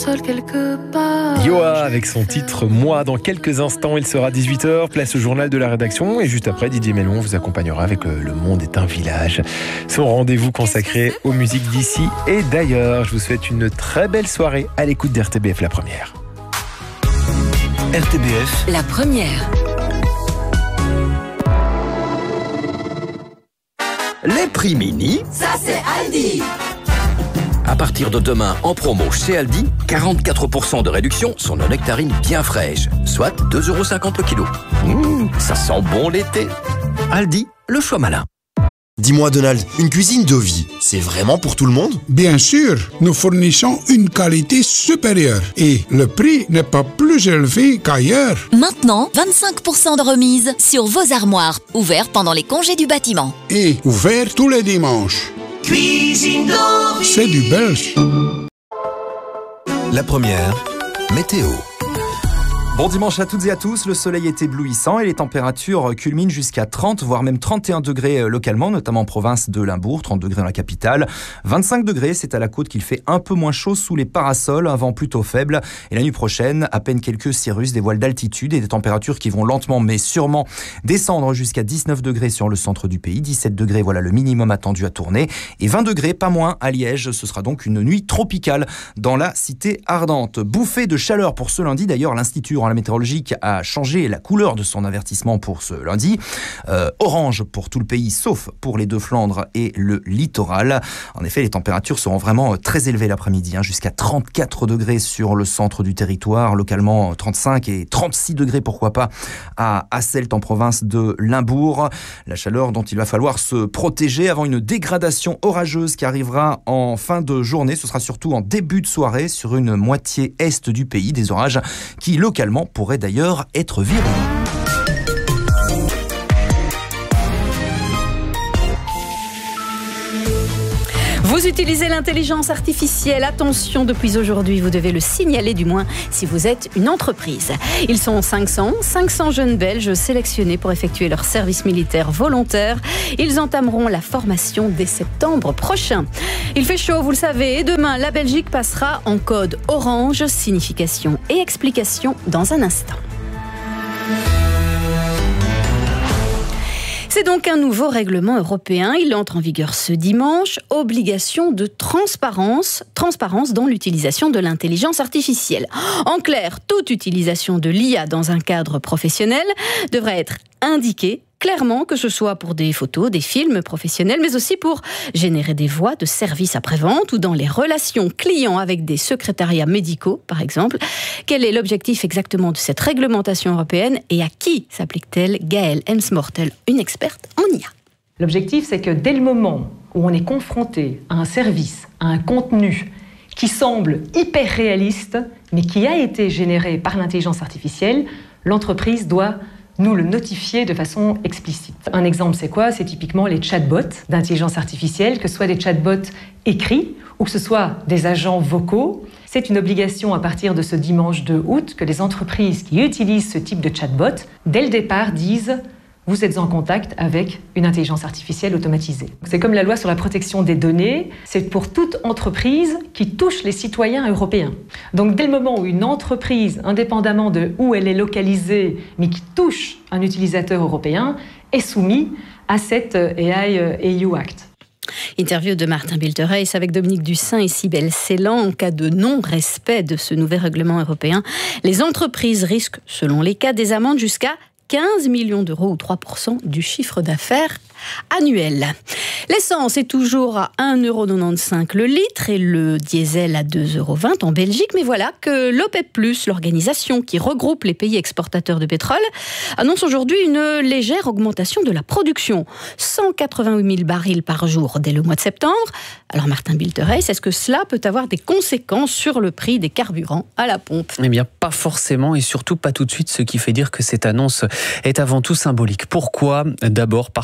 Yoa avec son titre Moi. Dans quelques instants, il sera 18h, place au journal de la rédaction. Et juste après, Didier Mellon vous accompagnera avec Le Monde est un village. Son rendez-vous consacré aux musiques d'ici et d'ailleurs. Je vous souhaite une très belle soirée à l'écoute d'RTBF La Première. RTBF La Première. Les prix mini, ça c'est Aldi. À partir de demain, en promo chez Aldi, 44% de réduction sur nos nectarines bien fraîches, soit 2,50 € le kilo. Ça sent bon l'été. Aldi, le choix malin. Dis-moi Donald, une cuisine de vie, c'est vraiment pour tout le monde ? Bien sûr, nous fournissons une qualité supérieure et le prix n'est pas plus élevé qu'ailleurs. Maintenant, 25% de remise sur vos armoires, ouvert pendant les congés du bâtiment. Et ouvert tous les dimanches. Cuisine de vie. C'est du belge. La Première, météo. Bon dimanche à toutes et à tous, le soleil est éblouissant et les températures culminent jusqu'à 30 voire même 31 degrés localement, notamment en province de Limbourg, 30 degrés dans la capitale, 25 degrés, c'est à la côte qu'il fait un peu moins chaud sous les parasols, un vent plutôt faible et la nuit prochaine, à peine quelques cirrus, des voiles d'altitude et des températures qui vont lentement mais sûrement descendre jusqu'à 19 degrés sur le centre du pays, 17 degrés, voilà le minimum attendu à Tournai et 20 degrés, pas moins à Liège, ce sera donc une nuit tropicale dans la cité ardente. Bouffée de chaleur pour ce lundi, d'ailleurs l'Institut la météorologique a changé la couleur de son avertissement pour ce lundi. Orange pour tout le pays, sauf pour les Deux-Flandres et le littoral. En effet, les températures seront vraiment très élevées l'après-midi, jusqu'à 34 degrés sur le centre du territoire, localement 35 et 36 degrés, pourquoi pas, à Asselt en province de Limbourg. La chaleur dont il va falloir se protéger avant une dégradation orageuse qui arrivera en fin de journée. Ce sera surtout en début de soirée sur une moitié est du pays, des orages qui localement pourrait d'ailleurs être virulent. Vous utilisez l'intelligence artificielle, attention, depuis aujourd'hui, vous devez le signaler du moins si vous êtes une entreprise. Ils sont 500 jeunes Belges sélectionnés pour effectuer leur service militaire volontaire. Ils entameront la formation dès septembre prochain. Il fait chaud, vous le savez, et demain, la Belgique passera en code orange, signification et explication dans un instant. C'est donc un nouveau règlement européen. Il entre en vigueur ce dimanche. Obligation de transparence dans l'utilisation de l'intelligence artificielle. En clair, toute utilisation de l'IA dans un cadre professionnel devrait être indiquée clairement, que ce soit pour des photos, des films professionnels, mais aussi pour générer des voix de service après-vente ou dans les relations clients avec des secrétariats médicaux, par exemple. Quel est l'objectif exactement de cette réglementation européenne et à qui s'applique-t-elle ? Gaëlle Hemsmortel, une experte en IA. L'objectif, c'est que dès le moment où on est confronté à un service, à un contenu qui semble hyper réaliste, mais qui a été généré par l'intelligence artificielle, l'entreprise doit nous le notifier de façon explicite. Un exemple, c'est quoi ? C'est typiquement les chatbots d'intelligence artificielle, que ce soit des chatbots écrits ou que ce soit des agents vocaux. C'est une obligation à partir de ce dimanche 2 août que les entreprises qui utilisent ce type de chatbot, dès le départ, disent « vous êtes en contact avec une intelligence artificielle automatisée ». C'est comme la loi sur la protection des données, c'est pour toute entreprise qui touche les citoyens européens. Donc dès le moment où une entreprise, indépendamment de où elle est localisée, mais qui touche un utilisateur européen, est soumise à cet AI EU Act. Interview de Martin Biltereis avec Dominique Dussin et Cybèle Ceylan. En cas de non-respect de ce nouvel règlement européen, les entreprises risquent, selon les cas, des amendes jusqu'à 15 millions d'euros ou 3% du chiffre d'affaires annuel. L'essence est toujours à 1,95 € le litre et le diesel à 2,20 € en Belgique. Mais voilà que l'OPEP+, l'organisation qui regroupe les pays exportateurs de pétrole, annonce aujourd'hui une légère augmentation de la production. 188 000 barils par jour dès le mois de septembre. Alors Martin Biltereis, est-ce que cela peut avoir des conséquences sur le prix des carburants à la pompe ? Eh bien, pas forcément et surtout pas tout de suite, ce qui fait dire que cette annonce est avant tout symbolique. Pourquoi ? D'abord parce que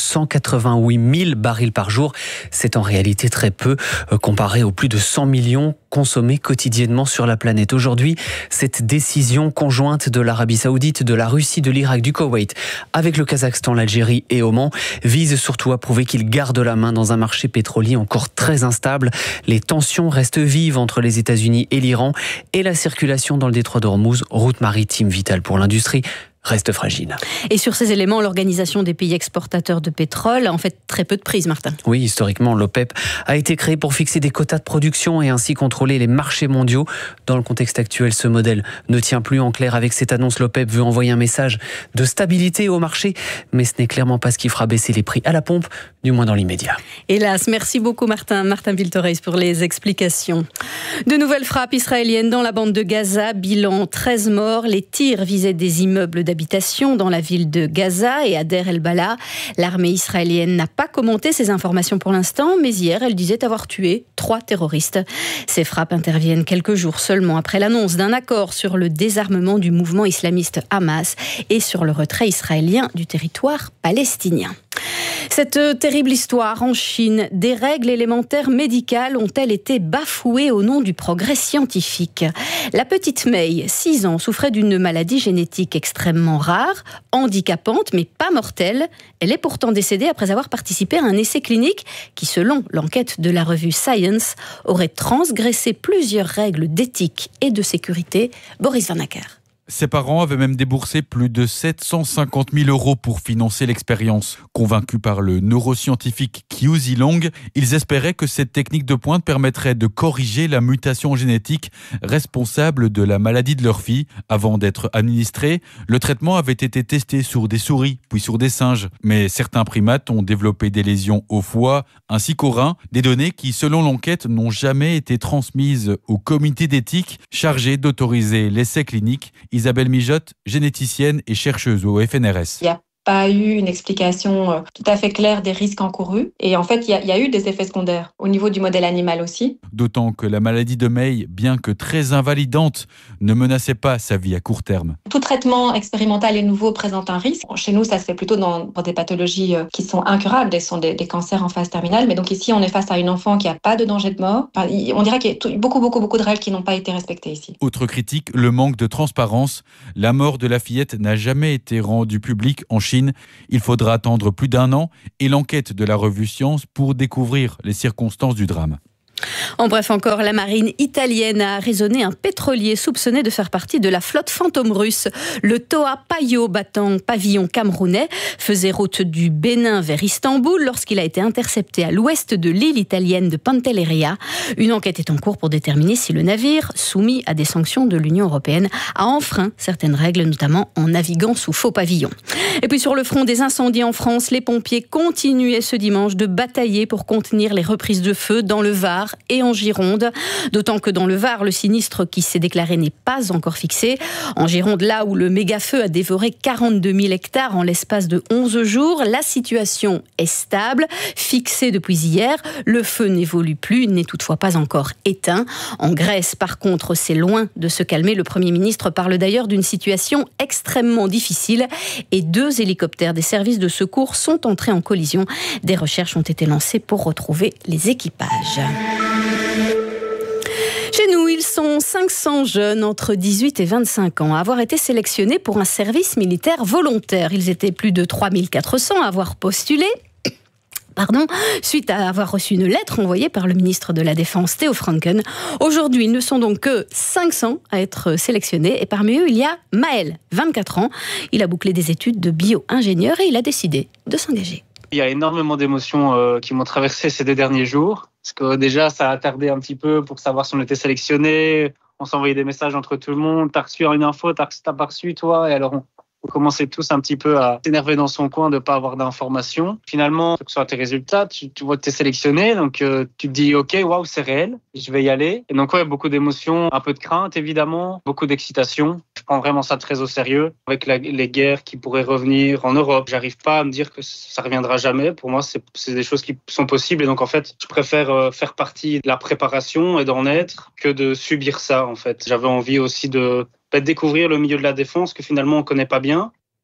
188 000 barils par jour. C'est en réalité très peu comparé aux plus de 100 millions consommés quotidiennement sur la planète. Aujourd'hui, cette décision conjointe de l'Arabie Saoudite, de la Russie, de l'Irak, du Koweït, avec le Kazakhstan, l'Algérie et Oman, vise surtout à prouver qu'ils gardent la main dans un marché pétrolier encore très instable. Les tensions restent vives entre les États-Unis et l'Iran et la circulation dans le détroit d'Ormuz, route maritime vitale pour l'industrie, reste fragile. Et sur ces éléments, l'Organisation des pays exportateurs de pétrole a en fait très peu de prise, Martin. Oui, historiquement, l'OPEP a été créé pour fixer des quotas de production et ainsi contrôler les marchés mondiaux. Dans le contexte actuel, ce modèle ne tient plus. En clair, avec cette annonce, l'OPEP veut envoyer un message de stabilité au marché, mais ce n'est clairement pas ce qui fera baisser les prix à la pompe, du moins dans l'immédiat. Hélas, merci beaucoup Martin Biltoreis pour les explications. De nouvelles frappes israéliennes dans la bande de Gaza, bilan 13 morts. Les tirs visaient des immeubles d'habitation dans la ville de Gaza et à Deir el-Bala. L'armée israélienne n'a pas commenté ces informations pour l'instant, mais hier, elle disait avoir tué 3 terroristes. Ces frappes interviennent quelques jours seulement après l'annonce d'un accord sur le désarmement du mouvement islamiste Hamas et sur le retrait israélien du territoire palestinien. Cette terrible histoire en Chine, des règles élémentaires médicales ont-elles été bafouées au nom du progrès scientifique ? La petite Mei, 6 ans, souffrait d'une maladie génétique extrêmement rare, handicapante mais pas mortelle. Elle est pourtant décédée après avoir participé à un essai clinique qui, selon l'enquête de la revue Science, aurait transgressé plusieurs règles d'éthique et de sécurité. Boris Van Acker. Ses parents avaient même déboursé plus de 750 000 € pour financer l'expérience. Convaincus par le neuroscientifique Qiu Zilong, ils espéraient que cette technique de pointe permettrait de corriger la mutation génétique responsable de la maladie de leur fille. Avant d'être administré, le traitement avait été testé sur des souris, puis sur des singes. Mais certains primates ont développé des lésions au foie ainsi qu'au rein, des données qui, selon l'enquête, n'ont jamais été transmises au comité d'éthique chargé d'autoriser l'essai clinique. Isabelle Mijotte, généticienne et chercheuse au FNRS. Il n'y a pas eu une explication tout à fait claire des risques encourus. Et en fait, il y a eu des effets secondaires au niveau du modèle animal aussi. D'autant que la maladie de Mei, bien que très invalidante, ne menaçait pas sa vie à court terme. Tout traitement expérimental et nouveau présente un risque. Chez nous, ça se fait plutôt pour des pathologies qui sont incurables, ce sont des cancers en phase terminale. Mais donc ici, on est face à une enfant qui n'a pas de danger de mort. Enfin, on dirait qu'il y a beaucoup de règles qui n'ont pas été respectées ici. Autre critique, le manque de transparence. La mort de la fillette n'a jamais été rendue publique en Chine. Il faudra attendre plus d'1 an et l'enquête de la revue Science pour découvrir les circonstances du drame. En bref, encore, la marine italienne a arraisonné un pétrolier soupçonné de faire partie de la flotte fantôme russe. Le Toa Payo, battant pavillon camerounais, faisait route du Bénin vers Istanbul lorsqu'il a été intercepté à l'ouest de l'île italienne de Pantelleria. Une enquête est en cours pour déterminer si le navire, soumis à des sanctions de l'Union européenne, a enfreint certaines règles, notamment en naviguant sous faux pavillon. Et puis sur le front des incendies en France, les pompiers continuaient ce dimanche de batailler pour contenir les reprises de feu dans le Var et en Gironde, d'autant que dans le Var, le sinistre qui s'est déclaré n'est pas encore fixé. En Gironde, là où le méga-feu a dévoré 42 000 hectares en l'espace de 11 jours, la situation est stable, fixée depuis hier. Le feu n'évolue plus, n'est toutefois pas encore éteint. En Grèce, par contre, c'est loin de se calmer. Le Premier ministre parle d'ailleurs d'une situation extrêmement difficile et 2 hélicoptères des services de secours sont entrés en collision. Des recherches ont été lancées pour retrouver les équipages. Chez nous, ils sont 500 jeunes entre 18 et 25 ans à avoir été sélectionnés pour un service militaire volontaire. Ils étaient plus de 3400 à avoir postulé. Suite à avoir reçu une lettre envoyée par le ministre de la Défense, Theo Franken. Aujourd'hui, ils ne sont donc que 500 à être sélectionnés et parmi eux, il y a Maël, 24 ans. Il a bouclé des études de bio-ingénieur et il a décidé de s'engager. Il y a énormément d'émotions qui m'ont traversé ces 2 derniers jours. Parce que déjà, ça a tardé un petit peu pour savoir si on était sélectionné. On s'envoyait des messages entre tout le monde. T'as reçu une info, t'as pas reçu, toi. Et alors, on commençait tous un petit peu à s'énerver dans son coin de ne pas avoir d'informations. Finalement, que ce soit tes résultats, tu vois que tu es sélectionné. Donc, tu te dis, OK, waouh, c'est réel. Je vais y aller. Et donc, ouais, beaucoup d'émotions, un peu de crainte, évidemment. Beaucoup d'excitation. Je prends vraiment ça très au sérieux. Avec les guerres qui pourraient revenir en Europe, j'arrive pas à me dire que ça reviendra jamais. Pour moi, c'est des choses qui sont possibles. Et donc, en fait, je préfère faire partie de la préparation et d'en être que de subir ça, en fait. J'avais envie aussi de découvrir le milieu de la défense que finalement on connaît pas bien.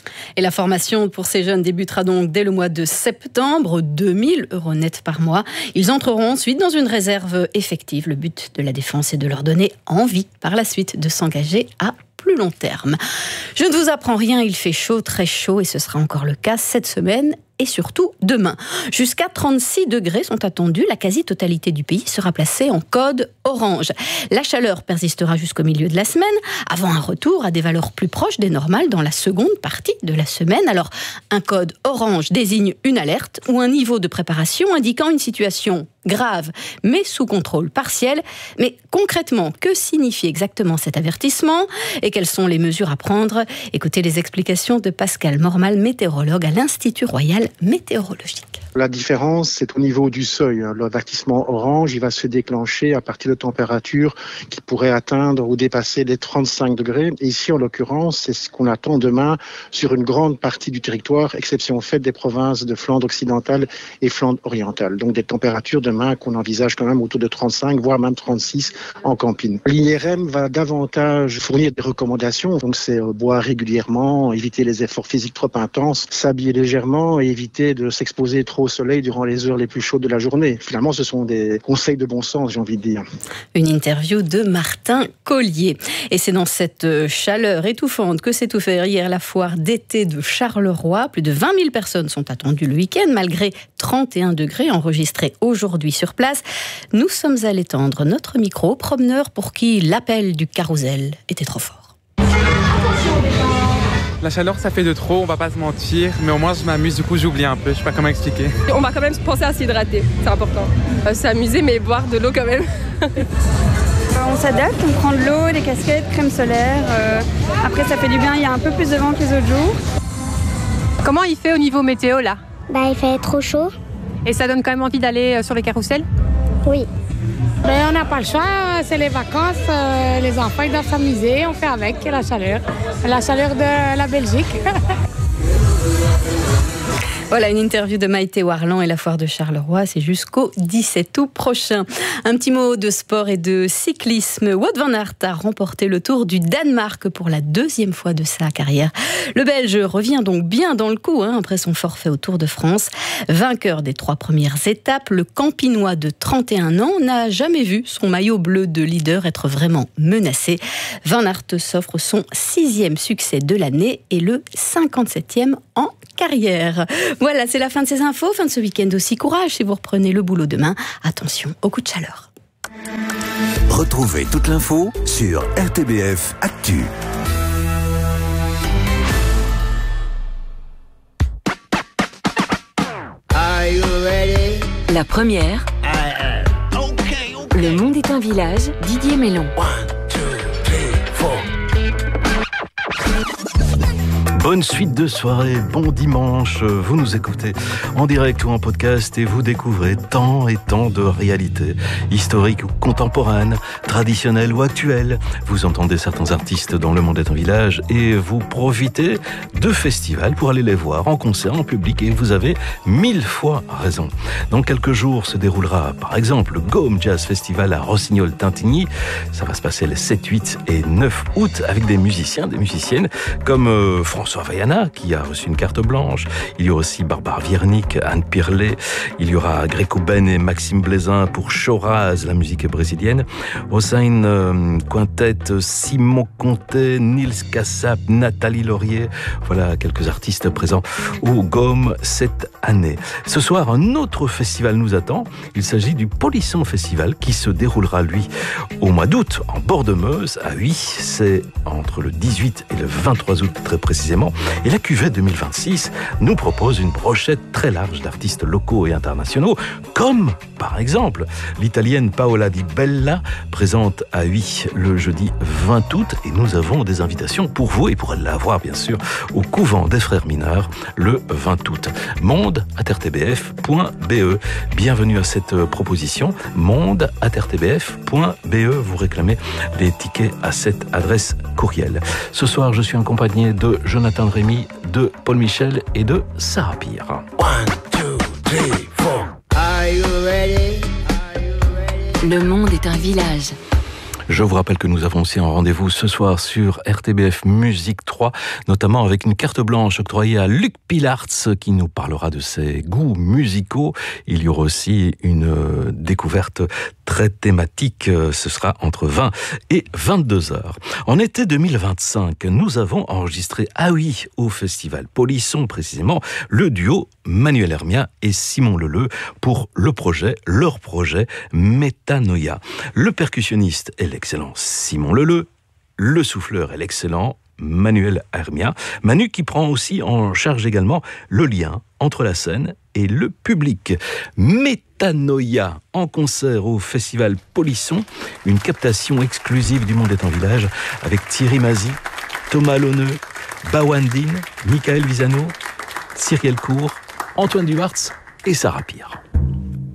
Et la formation pour ces jeunes débutera donc dès le mois de septembre, 2 000 € net par mois. Ils entreront ensuite dans une réserve effective. Le but de la défense est de leur donner envie par la suite de s'engager à plus long terme. Je ne vous apprends rien, il fait chaud, très chaud, et ce sera encore le cas cette semaine et surtout demain. Jusqu'à 36 degrés sont attendus. La quasi-totalité du pays sera placée en code orange. La chaleur persistera jusqu'au milieu de la semaine, avant un retour à des valeurs plus proches des normales dans la seconde partie de la semaine. Alors, un code orange désigne une alerte ou un niveau de préparation indiquant une situation grave, mais sous contrôle partiel. Mais concrètement, que signifie exactement cet avertissement et quelles sont les mesures à prendre? Écoutez les explications de Pascal Mormal, météorologue à l'Institut Royal Météorologique. La différence, c'est au niveau du seuil. L'avertissement orange, il va se déclencher à partir de températures qui pourraient atteindre ou dépasser les 35 degrés. Et ici, en l'occurrence, c'est ce qu'on attend demain sur une grande partie du territoire, exception faite des provinces de Flandre occidentale et Flandre orientale. Donc des températures demain qu'on envisage quand même autour de 35, voire même 36 en campine. L'INRM va davantage fournir des recommandations. Donc c'est boire régulièrement, éviter les efforts physiques trop intenses, s'habiller légèrement et éviter de s'exposer trop au soleil durant les heures les plus chaudes de la journée. Finalement, ce sont des conseils de bon sens, j'ai envie de dire. Une interview de Martin Collier. Et c'est dans cette chaleur étouffante que s'est ouverte hier la foire d'été de Charleroi. Plus de 20 000 personnes sont attendues le week-end, malgré 31 degrés enregistrés aujourd'hui sur place. Nous sommes allés tendre notre micro aux promeneurs pour qui l'appel du carrousel était trop fort. La chaleur, ça fait de trop, on va pas se mentir, mais au moins je m'amuse, du coup j'oublie un peu, je sais pas comment expliquer. On va quand même penser à s'hydrater, c'est important. S'amuser, mais boire de l'eau quand même. On s'adapte, on prend de l'eau, des casquettes, crème solaire. Après ça fait du bien, il y a un peu plus de vent que les autres jours. Comment il fait au niveau météo là? Il fait trop chaud. Et ça donne quand même envie d'aller sur les carrousels? Oui. On n'a pas le choix, c'est les vacances, les enfants ils doivent s'amuser, on fait avec la chaleur de la Belgique. Voilà une interview de Maïté Warland et la foire de Charleroi, c'est jusqu'au 17 août prochain. Un petit mot de sport et de cyclisme. Wout van Aert a remporté le Tour du Danemark pour la 2e fois de sa carrière. Le Belge revient donc bien dans le coup après son forfait au Tour de France. Vainqueur des 3 premières étapes, le Campinois de 31 ans n'a jamais vu son maillot bleu de leader être vraiment menacé. Van Aert s'offre son 6e succès de l'année et le 57e en carrière. Voilà, c'est la fin de ces infos, fin de ce week-end aussi. Courage si vous reprenez le boulot demain. Attention au coup de chaleur. Retrouvez toute l'info sur RTBF Actu. La première. Le monde est un village, Didier Mélon. Bonne suite de soirée, bon dimanche, vous nous écoutez en direct ou en podcast et vous découvrez tant et tant de réalités, historiques ou contemporaines, traditionnelles ou actuelles. Vous entendez certains artistes dans Le Monde est un village et vous profitez de festivals pour aller les voir en concert, en public, et vous avez 1000 fois raison. Dans quelques jours se déroulera par exemple le Gaume Jazz Festival à Rossignol-Tintigny. Ça va se passer les 7, 8 et 9 août avec des musiciens, des musiciennes comme François Vaiana qui a reçu une carte blanche. Il y aura aussi Barbara Viernik, Anne Pirlet. Il y aura Gréco Ben et Maxime Blaisin pour Choraz, la musique brésilienne. Hossein Quintet, Simon Conté, Nils Kassab, Nathalie Laurier. Voilà quelques artistes présents au Gaume cette année. Ce soir, un autre festival nous attend. Il s'agit du Polisson Festival qui se déroulera, lui, au mois d'août, en bord de Meuse, à Huy. C'est entre le 18 et le 23 août, très précisément. Et la Cuvée 2026 nous propose une brochette très large d'artistes locaux et internationaux, comme, par exemple, l'italienne Paola Di Bella, présente à Huy le jeudi 20 août. Et nous avons des invitations pour vous, et pour la voir, bien sûr, au couvent des Frères Mineurs, le 20 août. monde@rtbf.be. Bienvenue à cette proposition, monde@rtbf.be. Vous réclamez les tickets à cette adresse courriel. Ce soir, je suis accompagné de Jonathan Rémy, de Paul Michel et de Sarah Pire. 1, 2, 3, 4. Le monde est un village. Je vous rappelle que nous avons aussi un rendez-vous ce soir sur RTBF Musique 3, notamment avec une carte blanche octroyée à Luc Pilartz qui nous parlera de ses goûts musicaux. Il y aura aussi une découverte très thématique. Ce sera entre 20 et 22 heures. En été 2025, nous avons enregistré, au Festival Polisson précisément, le duo Manuel Hermia et Simon Leleu pour leur projet Métanoïa. Le percussionniste est l'excellent Simon Leleu, le souffleur est l'excellent Manuel Hermia. Manu qui prend aussi en charge également le lien entre la scène et le public. Métanoïa en concert au Festival Polisson, une captation exclusive du Monde est en village avec Thierry Mazy, Thomas Launeux, Bawandine, Michael Visano, Cyrielle Cour, Antoine Duvartz et Sarah Pire.